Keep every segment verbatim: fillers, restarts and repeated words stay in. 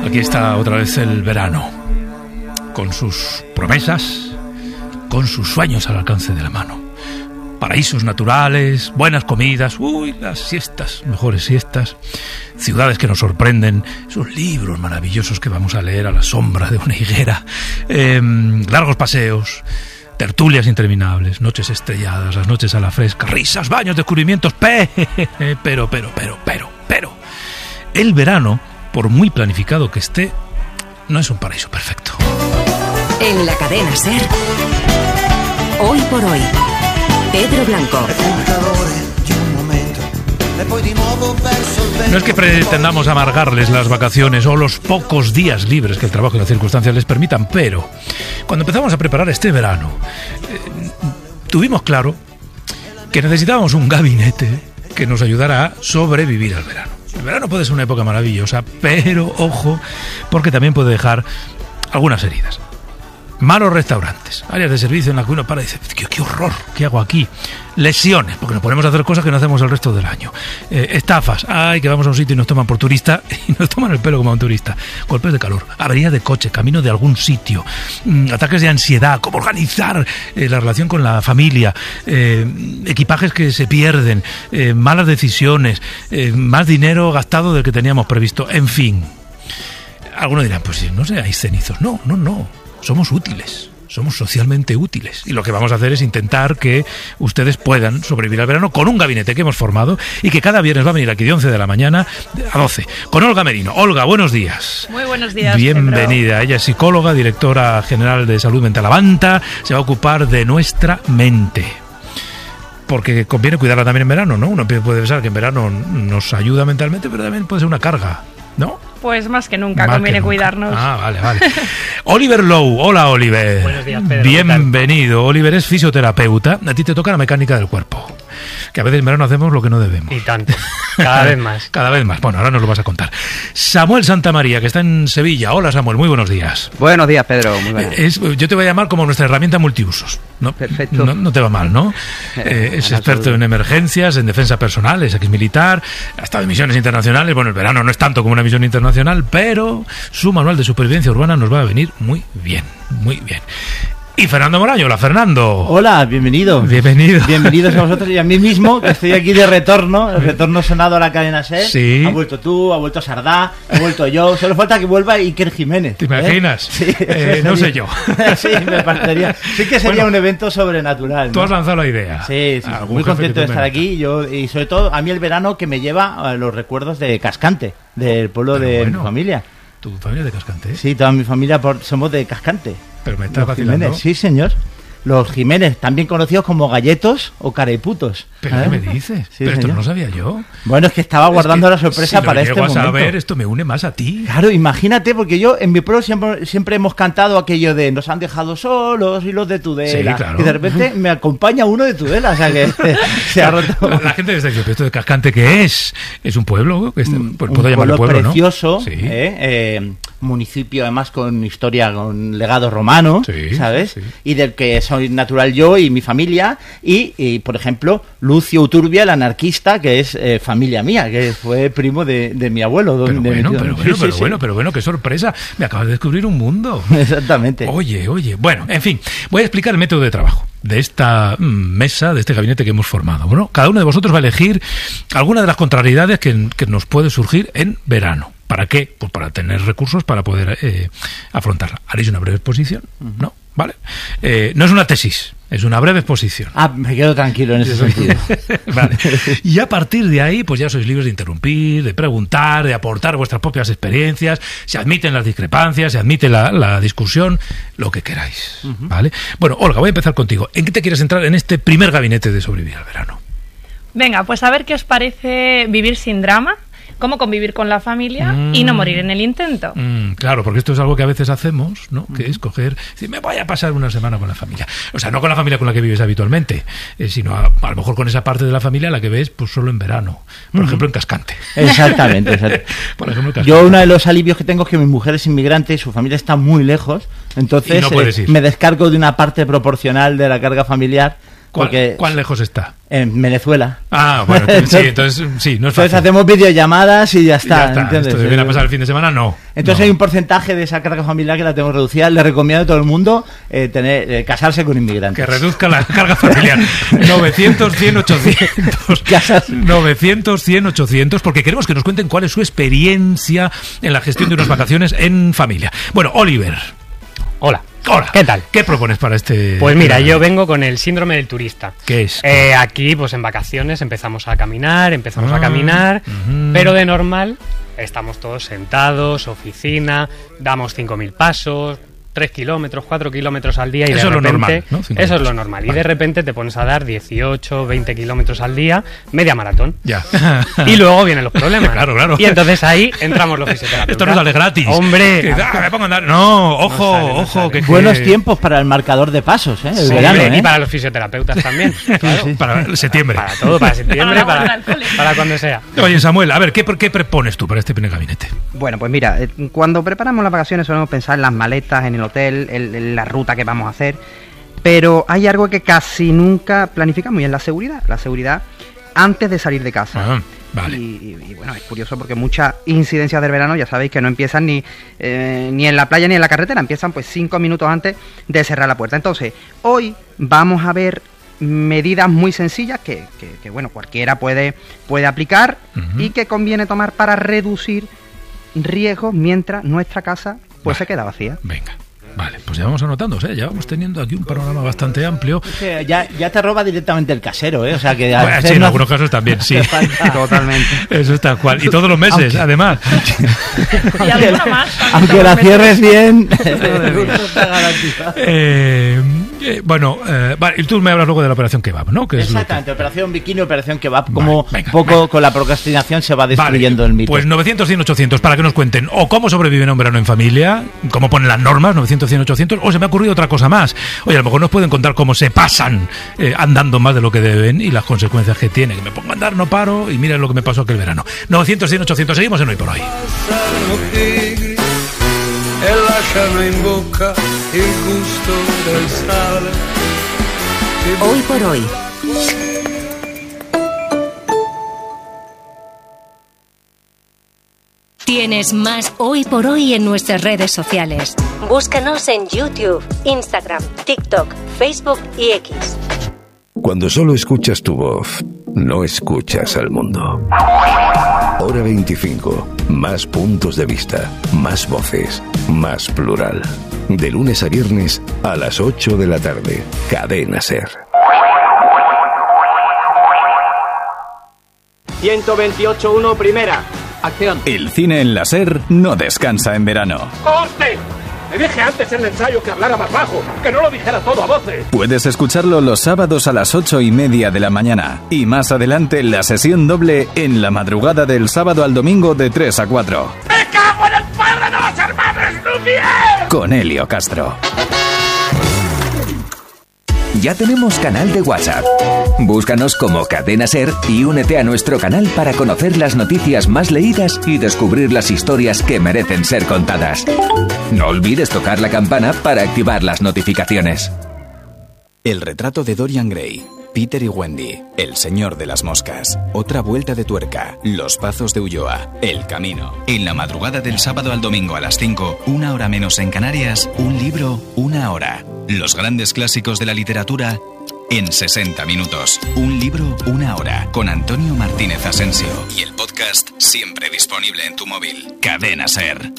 Aquí está otra vez el verano, con sus promesas, con sus sueños al alcance de la mano. Paraísos naturales, buenas comidas, uy, las siestas, mejores siestas, ciudades que nos sorprenden, esos libros maravillosos que vamos a leer a la sombra de una higuera, eh, largos paseos, tertulias interminables, noches estrelladas, las noches a la fresca, risas, baños, descubrimientos, pe, pero, pero, pero, pero, pero, el verano, por muy planificado que esté, no es un paraíso perfecto. En la cadena SER, hoy por hoy, Pedro Blanco. No es que pretendamos amargarles las vacaciones o los pocos días libres que el trabajo y las circunstancias les permitan, pero cuando empezamos a preparar este verano, eh, tuvimos claro que necesitábamos un gabinete que nos ayudara a sobrevivir al verano. El verano puede ser una época maravillosa, pero ojo, porque también puede dejar algunas heridas. Malos restaurantes, áreas de servicio en las que uno para y dice, qué, qué horror, ¿qué hago aquí? Lesiones, porque nos ponemos a hacer cosas que no hacemos el resto del año. Eh, estafas, ay, que vamos a un sitio y nos toman por turista y nos toman el pelo como a un turista. Golpes de calor, averías de coche, camino de algún sitio, mmm, ataques de ansiedad, cómo organizar eh, la relación con la familia, eh, equipajes que se pierden, eh, malas decisiones, eh, más dinero gastado del que teníamos previsto, en fin. Algunos dirán, pues no seáis cenizos. No, no, no. Somos útiles, somos socialmente útiles. Y lo que vamos a hacer es intentar que ustedes puedan sobrevivir al verano con un gabinete que hemos formado y que cada viernes va a venir aquí de once de la mañana a doce, con Olga Merino. Olga, buenos días. Muy buenos días, bienvenida. Pedro. Ella es psicóloga, directora general de Salud Mental Avanta. Se va a ocupar de nuestra mente. Porque conviene cuidarla también en verano, ¿no? Uno puede pensar que en verano nos ayuda mentalmente, pero también puede ser una carga, ¿no? Pues más que nunca más conviene que nunca. cuidarnos. Ah, vale, vale. Oliver Lowe, hola Oliver. Buenos días, Pedro. Bienvenido. Oliver es fisioterapeuta. A ti te toca la mecánica del cuerpo. Que a veces en verano hacemos lo que no debemos. Y tanto. Cada vez más. Cada vez más. Bueno, ahora nos lo vas a contar. Samuel Santamaría, que está en Sevilla. Hola Samuel, muy buenos días. Buenos días, Pedro. Muy buenas. Es, yo te voy a llamar como nuestra herramienta multiusos. ¿No? Perfecto. No, no te va mal, ¿no? Eh, es en experto absoluto. en emergencias, en defensa personal, es exmilitar, ha estado en misiones internacionales. Bueno, el verano no es tanto como una misión internacional, pero su manual de supervivencia urbana nos va a venir muy bien, muy bien. Y Fernando Moraño, hola Fernando. Hola, bienvenido. Bienvenido. Bienvenidos a vosotros y a mí mismo, que estoy aquí de retorno, el retorno sonado a la cadena SER. Sí. Ha vuelto tú, ha vuelto Sardá, he vuelto yo, solo falta que vuelva Iker Jiménez. ¿Te imaginas? ¿Eh? Sí, eh, no sé yo. Sí, me parecería. Sí que sería bueno, un evento sobrenatural, ¿no? Tú has lanzado la idea. Sí, sí, muy contento de estar aquí. Yo, y sobre todo, a mí el verano que me lleva a los recuerdos de Cascante, del pueblo Pero de bueno, mi familia. ¿Tu familia es de Cascante? Sí, toda mi familia por, somos de Cascante. Pero me estás vacilando. Jiménez, sí, señor. Los Jiménez, también conocidos como galletos o careputos. ¿Pero ¿eh? qué me dices? Sí, Pero esto no lo sabía yo. Bueno, es que estaba guardando es que, la sorpresa si para este momento. Si lo llego a saber, esto me une más a ti. Claro, imagínate, porque yo en mi pueblo siempre, siempre hemos cantado aquello de nos han dejado solos y los de Tudela. Sí, claro. Y de repente me acompaña uno de Tudela, o sea que se ha roto. La, la gente dice, ¿esto de Cascante qué es? ¿Es un pueblo? Pues, un puedo pueblo llamarlo pueblo, precioso, ¿no? Sí. eh, eh, municipio además con historia, con legado romano, sí, ¿sabes? Sí. Y del que soy natural yo y mi familia, y, y por ejemplo, Lucio Uturbia, el anarquista, que es eh, familia mía, que fue primo de, de mi abuelo. Pero de, bueno, de, pero, sí, bueno, sí, pero sí. bueno, pero bueno, qué sorpresa. Me acabas de descubrir un mundo. Exactamente. Oye, oye. Bueno, en fin, voy a explicar el método de trabajo de esta mm, mesa, de este gabinete que hemos formado. Bueno, cada uno de vosotros va a elegir alguna de las contrariedades que, que nos puede surgir en verano. ¿Para qué? Pues para tener recursos para poder eh, afrontarla. Haréis una breve exposición, ¿no? ¿Vale? Eh, no es una tesis, es una breve exposición. Ah, me quedo tranquilo en ese sentido. Vale. Y a partir de ahí, pues ya sois libres de interrumpir, de preguntar, de aportar vuestras propias experiencias, se admiten las discrepancias, se admite la, la discusión, lo que queráis, uh-huh. ¿Vale? Bueno, Olga, voy a empezar contigo. ¿En qué te quieres entrar en este primer gabinete de sobrevivir al verano? Venga, pues a ver qué os parece vivir sin drama. Cómo convivir con la familia mm. y no morir en el intento. Mm, claro, porque esto es algo que a veces hacemos, ¿no? Mm. Que es coger, decir, me voy a pasar una semana con la familia. O sea, no con la familia con la que vives habitualmente, eh, sino a, a lo mejor con esa parte de la familia a la que ves pues solo en verano. Por mm. ejemplo, en Cascante. Exactamente, exacto. Por ejemplo, en Cascante. Yo uno de los alivios que tengo es que mi mujer es inmigrante y su familia está muy lejos. Entonces no eh, me descargo de una parte proporcional de la carga familiar ¿Cuál, Porque ¿Cuál lejos está? En Venezuela. Ah, bueno, sí, entonces sí, no es fácil. Entonces hacemos videollamadas y ya está. Ya está. ¿entiendes? Esto de viene a pasar el fin de semana, no. Entonces no. hay un porcentaje de esa carga familiar que la tengo reducida. Le recomiendo a todo el mundo eh, tener eh, casarse con inmigrantes. Que reduzca la carga familiar. novecientos, cien, ochocientos. novecientos, cien, ochocientos. Porque queremos que nos cuenten cuál es su experiencia en la gestión de unas vacaciones en familia. Bueno, Oliver. Hola. Hola. ¿Qué tal? ¿Qué propones para este...? Pues mira, yo vengo con el síndrome del turista. ¿Qué es? Eh, aquí, pues en vacaciones empezamos a caminar, empezamos Ah, a caminar, uh-huh. pero de normal estamos todos sentados, oficina, damos cinco mil pasos, tres kilómetros, cuatro kilómetros al día y Eso de es lo repente... normal, ¿no? Eso kilómetros. es lo normal. Vale. Y de repente te pones a dar dieciocho, veinte kilómetros al día, media maratón. Ya. Y luego vienen los problemas. Claro, claro. Y entonces ahí entramos los fisioterapeutas. Esto no sale gratis. ¡Hombre! Que, ah, me pongo a andar. No, ojo, No sale, no ojo. sale. Que, Buenos que- tiempos para el marcador de pasos, ¿eh? El Sí, verano, hombre, ¿eh? y para los fisioterapeutas también. Claro. sí. Para septiembre. Para todo, para septiembre, Para la para, vuelta al cole. para cuando sea. Oye, Samuel, a ver, ¿qué, ¿qué propones tú para este primer gabinete? Bueno, pues mira, eh, cuando preparamos las vacaciones solemos pensar en las maletas, en el hotel, en, en la ruta que vamos a hacer, pero hay algo que casi nunca planificamos y es la seguridad, la seguridad antes de salir de casa. Ah, vale. Y, y- y bueno, es curioso porque muchas incidencias del verano ya sabéis que no empiezan ni, eh, ni en la playa ni en la carretera, empiezan pues cinco minutos antes de cerrar la puerta. Entonces, hoy vamos a ver medidas muy sencillas que, que- que, bueno, cualquiera puede, puede aplicar Ujú. y que conviene tomar para reducir riesgos mientras nuestra casa pues Vale. se queda vacía. Venga. Vale, pues ya vamos anotando, ¿eh? Ya vamos teniendo aquí un panorama bastante amplio. Es que ya, ya te roba directamente el casero, ¿eh? O sea que... Bueno, hacer sí, en una- algunos casos también, sí. Te falta- Totalmente. Eso es tal cual. Y todos los meses, Aunque- además. Y alguno más. también Aunque todos la los cierres meses. bien, el gusto está garantizado. Eh, eh, bueno, eh, vale, y tú me hablas luego de la operación Kebab, ¿no? Que es lo que- Exactamente, operación bikini, operación kebab, como venga, poco venga. con la procrastinación se va destruyendo Vale, el mito. Pues novecientos, cien, ochocientos para que nos cuenten o cómo sobreviven a un verano en familia, cómo ponen las normas, novecientos, cien, ochocientos, o se me ha ocurrido otra cosa más. Oye, a lo mejor nos pueden contar cómo se pasan eh, andando más de lo que deben y las consecuencias que tiene. Que me pongo a andar, no paro y mira lo que me pasó aquel verano. novecientos, cien, ochocientos, seguimos en Hoy por Hoy. Passano tigri e lasciano in bocca il gusto del sale. Hoy por hoy. Tienes más Hoy por Hoy en nuestras redes sociales. Búscanos en YouTube, Instagram, TikTok, Facebook y X. Cuando solo escuchas tu voz, no escuchas al mundo. Hora veinticinco. Más puntos de vista, más voces, más plural. De lunes a viernes a las ocho de la tarde. Cadena Ser. ciento veintiocho punto uno primera. Acción. El cine en la Ser no descansa en verano. ¡Corte! Le dije antes en el ensayo que hablara más bajo, que no lo dijera todo a voces. Puedes escucharlo los sábados a las ocho y media de la mañana. Y más adelante la sesión doble en la madrugada del sábado al domingo de tres a cuatro. ¡Me cago en el padre de los hermanos Lumière! Con Helio Castro. Ya tenemos canal de WhatsApp. Búscanos como Cadena Ser y únete a nuestro canal para conocer las noticias más leídas y descubrir las historias que merecen ser contadas. No olvides tocar la campana para activar las notificaciones. El retrato de Dorian Gray, Peter y Wendy, El señor de las moscas, Otra vuelta de tuerca, Los pazos de Ulloa, El camino. En la madrugada del sábado al domingo a las cinco, una hora menos en Canarias, un libro, una hora. Los grandes clásicos de la literatura en sesenta minutos. Un libro, una hora. Con Antonio Martínez Asensio. Y el podcast siempre disponible en tu móvil. Cadena Ser.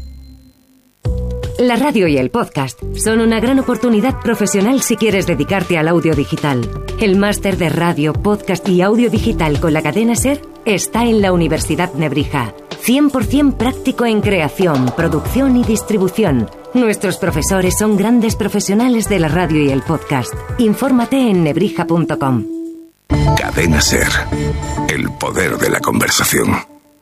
La radio y el podcast son una gran oportunidad profesional si quieres dedicarte al audio digital. El máster de radio, podcast y audio digital con la cadena Ser está en la Universidad Nebrija. cien por ciento práctico en creación, producción y distribución. Nuestros profesores son grandes profesionales de la radio y el podcast. Infórmate en nebrija punto com. Cadena Ser. El poder de la conversación.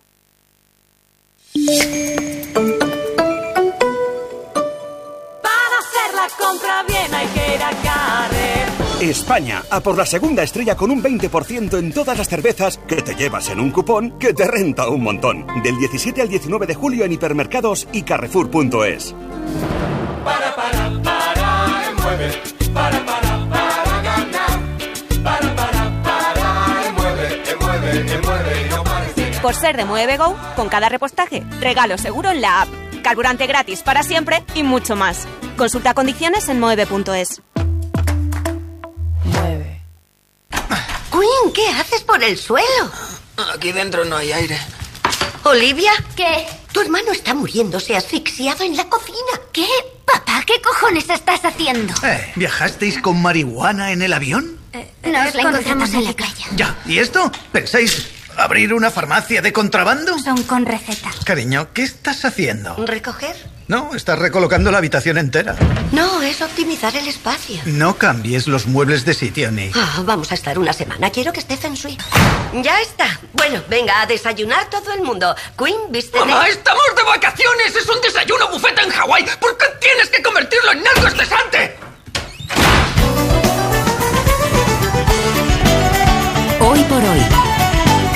Compra bien, hay que ir a Carrefour. España, a por la segunda estrella con un veinte por ciento en todas las cervezas que te llevas en un cupón que te renta un montón. Del diecisiete al diecinueve de julio en hipermercados y carrefour punto es. Para, para, para, mueve. Para, para, para ganar. Por ser de Mueve Go, con cada repostaje, regalo seguro en la app, carburante gratis para siempre y mucho más. Consulta condiciones en moeve punto es. Mueve. Queen, ¿qué haces por el suelo? Aquí dentro no hay aire. ¿Olivia? ¿Qué? Tu hermano está muriéndose asfixiado en la cocina. ¿Qué? Papá, ¿qué cojones estás haciendo? Eh, ¿Viajasteis con marihuana en el avión? Eh, Nos la encontramos en la playa. Ya, ¿y esto? ¿Pensáis abrir una farmacia de contrabando? Son con receta. Cariño, ¿qué estás haciendo? ¿Recoger? No, estás recolocando la habitación entera. No, es optimizar el espacio. No cambies los muebles de sitio, ni... Ah, vamos a estar una semana. Quiero que esté feng shui. Ya está. Bueno, venga, a desayunar todo el mundo. Queen, viste. ¡Mamá, estamos de vacaciones! ¡Es un desayuno bufete en Hawái! ¿Por qué tienes que convertirlo en algo estresante?